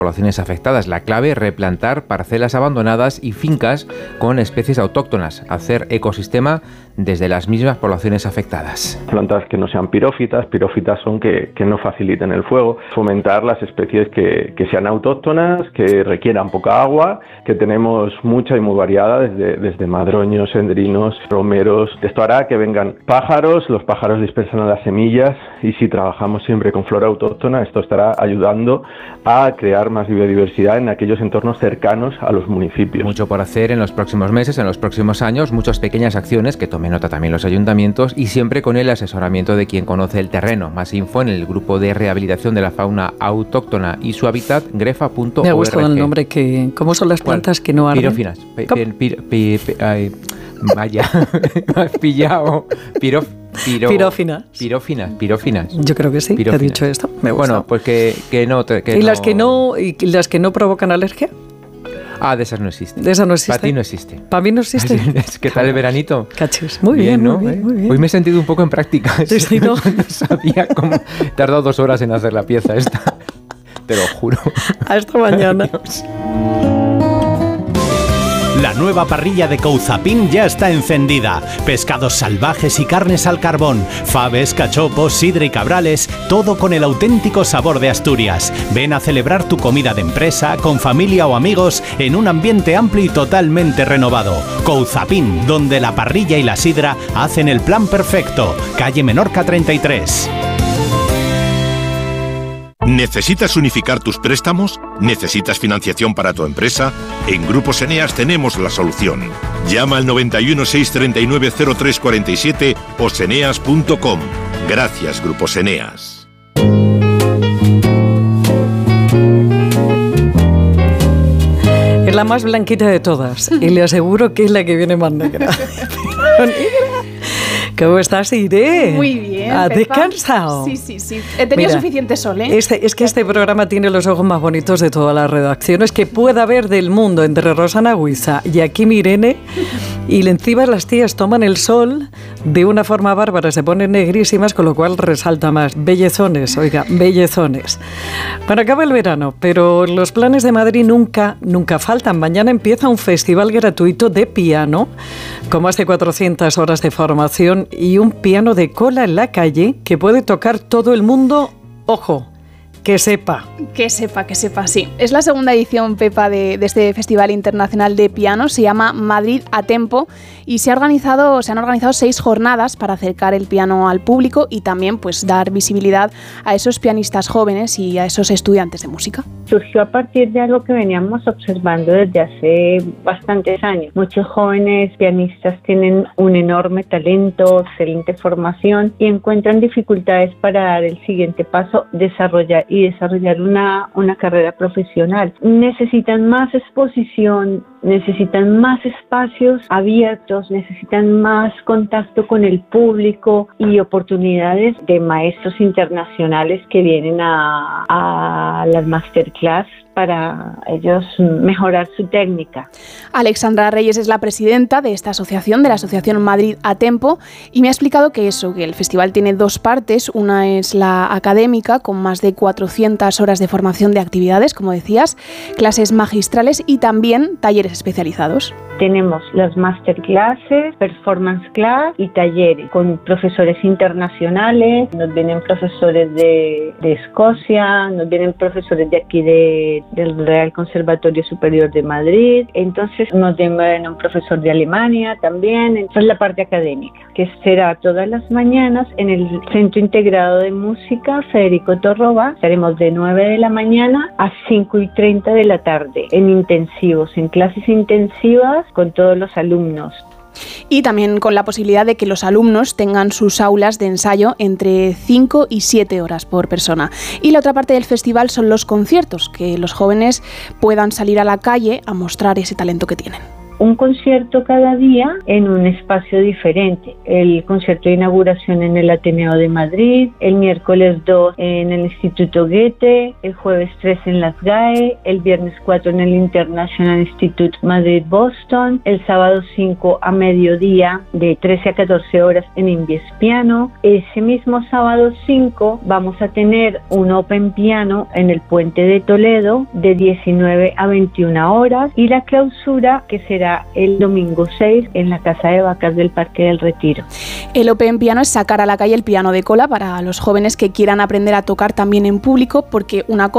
poblaciones afectadas. La clave, replantar parcelas abandonadas y fincas con especies autóctonas, hacer ecosistema desde las mismas poblaciones afectadas. Plantas que no sean pirófitas son que no faciliten el fuego, fomentar las especies que sean autóctonas, que requieran poca agua, que tenemos mucha y muy variada, desde madroños, endrinos, romeros. Esto hará que vengan pájaros, los pájaros dispersan las semillas y si trabajamos siempre con flora autóctona, esto estará ayudando a crear más biodiversidad en aquellos entornos cercanos a los municipios. Mucho por hacer en los próximos meses, en los próximos años, muchas pequeñas acciones que tomen nota también los ayuntamientos y siempre con el asesoramiento de quien conoce el terreno. Más info en el grupo de rehabilitación de la fauna autóctona y su hábitat, grefa.org. Me ha gustado el nombre. ¿Cómo son las plantas que no arden? Pirófinas. Vaya, me has pillado. Pirófinas. Yo creo que sí, te he dicho esto. Me gusta. Bueno, pues que no... ¿Y las que no provocan alergia? Ah, de esas no existen. ¿De esas no existen? Para ti no existe. ¿Para mí no existe? ¿Qué tal el veranito? Cachis. Muy bien, ¿no? Muy bien. Hoy me he sentido un poco en práctica. Sí, ¿no? No sabía cómo... He tardado 2 horas en hacer la pieza esta. Te lo juro. Hasta mañana. Adiós. La nueva parrilla de Couzapin ya está encendida. Pescados salvajes y carnes al carbón, faves, cachopos, sidra y cabrales, todo con el auténtico sabor de Asturias. Ven a celebrar tu comida de empresa, con familia o amigos, en un ambiente amplio y totalmente renovado. Couzapin, donde la parrilla y la sidra hacen el plan perfecto. Calle Menorca 33. ¿Necesitas unificar tus préstamos? ¿Necesitas financiación para tu empresa? En Grupos Eneas tenemos la solución. Llama al 91 639 0347 o seneas.com. Gracias, Grupos Eneas. Es la más blanquita de todas y le aseguro que es la que viene más negra. ¿Cómo estás, Irene? Muy bien. ¿Has descansado? Sí. He tenido suficiente sol, ¿eh? Es que este programa tiene los ojos más bonitos de todas las redacciones que pueda haber del mundo, entre Rosana Huiza y aquí Irene. Y encima las tías toman el sol de una forma bárbara, se ponen negrísimas, con lo cual resalta más. Bellezones, oiga, bellezones. Bueno, acaba el verano, pero los planes de Madrid nunca faltan. Mañana empieza un festival gratuito de piano, con más de 400 horas de formación y un piano de cola en la calle que puede tocar todo el mundo. Ojo, que sepa. Que sepa, sí. Es la segunda edición, Pepa, de este Festival Internacional de Piano. Se llama Madrid a Tempo y se han organizado 6 jornadas para acercar el piano al público y también pues dar visibilidad a esos pianistas jóvenes y a esos estudiantes de música. Surgió a partir de algo que veníamos observando desde hace bastantes años. Muchos jóvenes pianistas tienen un enorme talento, excelente formación y encuentran dificultades para dar el siguiente paso, desarrollar una carrera profesional. Necesitan más exposición, necesitan más espacios abiertos, necesitan más contacto con el público y oportunidades de maestros internacionales que vienen a las masterclass para ellos mejorar su técnica. Alexandra Reyes es la presidenta de esta asociación, de la Asociación Madrid a Tempo, y me ha explicado que el festival tiene 2 partes. Una es la académica, con más de 400 horas de formación de actividades, como decías, clases magistrales y también talleres especializados. Tenemos las masterclasses, performance class y talleres con profesores internacionales. Nos vienen profesores de Escocia, nos vienen profesores de aquí del Real Conservatorio Superior de Madrid. Entonces nos viene un profesor de Alemania también. Entonces la parte académica, que será todas las mañanas en el Centro Integrado de Música Federico Torroba. Estaremos de 9 de la mañana a 5:30 de la tarde en intensivos, en clases intensivas con todos los alumnos. Y también con la posibilidad de que los alumnos tengan sus aulas de ensayo entre 5 y 7 horas por persona. Y la otra parte del festival son los conciertos, que los jóvenes puedan salir a la calle a mostrar ese talento que tienen. un concierto cada día en un espacio diferente. El concierto de inauguración en el Ateneo de Madrid, el miércoles 2 en el Instituto Goethe, el jueves 3 en las GAE, el viernes 4 en el International Institute Madrid-Boston, el sábado 5 a mediodía de 13 a 14 horas en Invies Piano. Ese mismo sábado 5 vamos a tener un Open Piano en el Puente de Toledo de 19 a 21 horas y la clausura que será el domingo 6 en la Casa de Vacas del Parque del Retiro. El Open Piano es sacar a la calle el piano de cola para los jóvenes que quieran aprender a tocar también en público, porque una cosa